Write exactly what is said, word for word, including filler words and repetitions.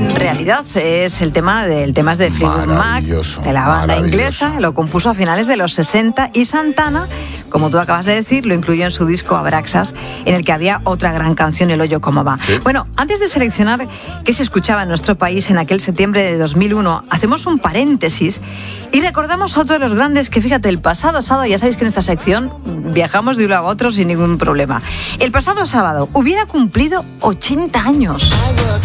realidad es el tema del tema de Fleetwood Mac, de la banda inglesa. Lo compuso a finales de los sesenta y Santana, como tú acabas de decir, lo incluyó en su disco Abraxas, en el que había otra gran canción, El hoyo como va. ¿Sí? Bueno, antes de seleccionar qué se escuchaba en nuestro país en aquel septiembre de dos mil uno, hacemos un paréntesis y recordamos a otro de los grandes que, fíjate, el pasado sábado, ya sabéis que en esta sección viajamos de uno a otro sin ningún problema. El pasado sábado hubiera cumplido ochenta años.